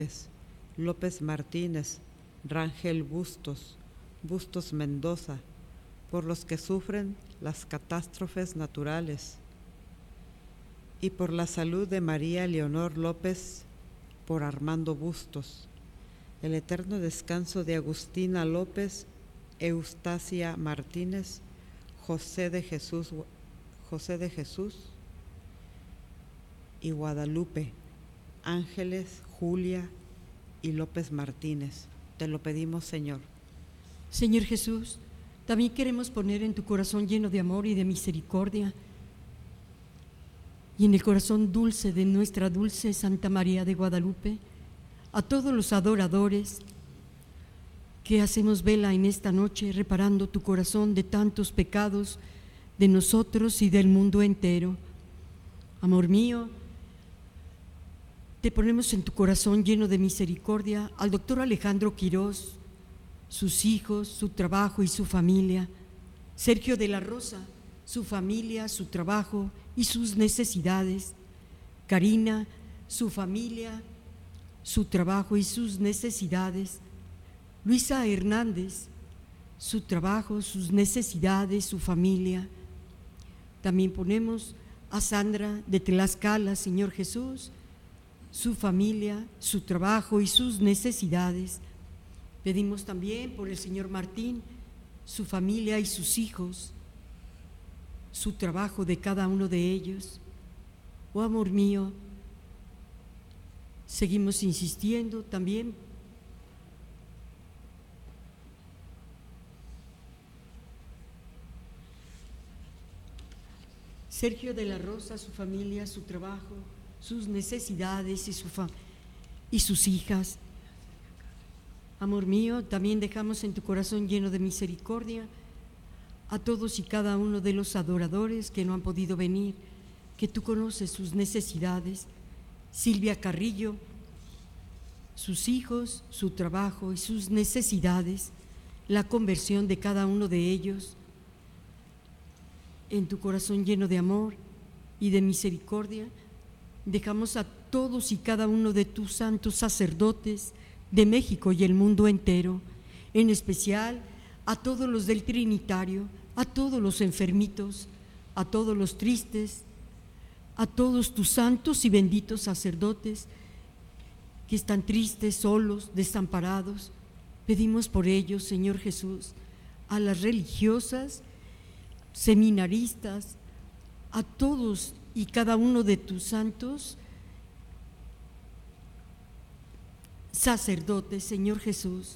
López Martínez, Rangel Bustos, Bustos Mendoza, por los que sufren las catástrofes naturales, y por la salud de María Leonor López, por Armando Bustos, el eterno descanso de Agustina López, Eustacia Martínez, José de Jesús y Guadalupe, Ángeles, Julia y López Martínez. Te lo pedimos, Señor. Señor Jesús, también queremos poner en tu corazón lleno de amor y de misericordia y en el corazón dulce de nuestra dulce Santa María de Guadalupe a todos los adoradores que hacemos vela en esta noche, reparando tu corazón de tantos pecados de nosotros y del mundo entero. Amor mío, te ponemos en tu corazón lleno de misericordia al doctor Alejandro Quirós, sus hijos, su trabajo y su familia, Sergio de la Rosa, su familia, su trabajo y sus necesidades, Karina, su familia, su trabajo y sus necesidades, Luisa Hernández, su trabajo, sus necesidades, su familia. También ponemos a Sandra de Tlaxcala, Señor Jesús, su familia, su trabajo y sus necesidades. Pedimos también por el señor Martín, su familia y sus hijos, su trabajo de cada uno de ellos. Oh amor mío, seguimos insistiendo también Sergio de la Rosa, su familia, su trabajo, sus necesidades y sus hijas. Amor mío, también dejamos en tu corazón lleno de misericordia a todos y cada uno de los adoradores que no han podido venir, que tú conoces sus necesidades. Silvia Carrillo, sus hijos, su trabajo y sus necesidades, la conversión de cada uno de ellos. En tu corazón lleno de amor y de misericordia, dejamos a todos y cada uno de tus santos sacerdotes de México y el mundo entero, en especial a todos los del Trinitario, a todos los enfermitos, a todos los tristes, a todos tus santos y benditos sacerdotes que están tristes, solos, desamparados. Pedimos por ellos, Señor Jesús, a las religiosas, seminaristas, a todos y cada uno de tus santos sacerdotes, Señor Jesús.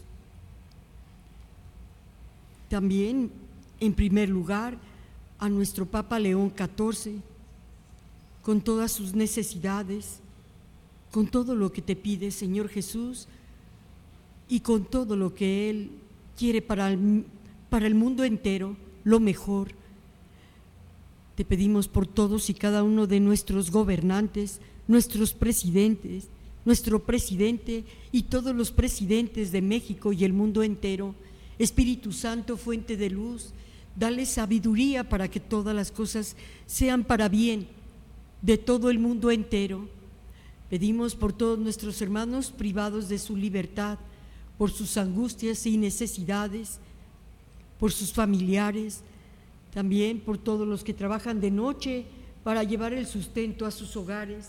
También, en primer lugar, a nuestro Papa León XIV, con todas sus necesidades, con todo lo que te pide, Señor Jesús, y con todo lo que Él quiere para el mundo entero, lo mejor. Te pedimos por todos y cada uno de nuestros gobernantes, nuestros presidentes, nuestro presidente y todos los presidentes de México y el mundo entero. Espíritu Santo, fuente de luz, dale sabiduría para que todas las cosas sean para bien de todo el mundo entero. Pedimos por todos nuestros hermanos privados de su libertad, por sus angustias y necesidades, por sus familiares, también por todos los que trabajan de noche para llevar el sustento a sus hogares.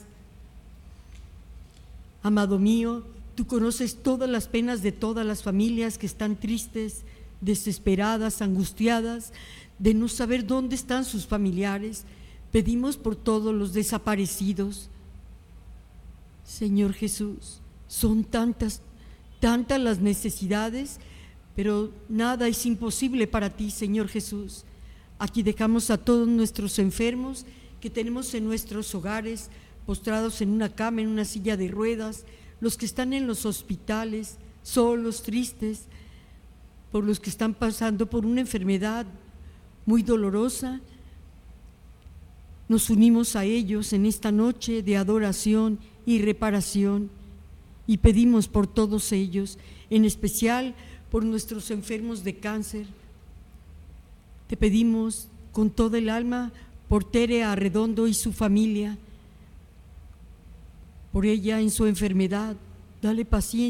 Amado mío, tú conoces todas las penas de todas las familias que están tristes, desesperadas, angustiadas, de no saber dónde están sus familiares. Pedimos por todos los desaparecidos. Señor Jesús, son tantas las necesidades, pero nada es imposible para ti, Señor Jesús. Aquí dejamos a todos nuestros enfermos que tenemos en nuestros hogares, postrados en una cama, en una silla de ruedas, los que están en los hospitales, solos, tristes, por los que están pasando por una enfermedad muy dolorosa. Nos unimos a ellos en esta noche de adoración y reparación y pedimos por todos ellos, en especial por nuestros enfermos de cáncer. Te pedimos con todo el alma por Tere Arredondo y su familia, por ella en su enfermedad, Dale paciencia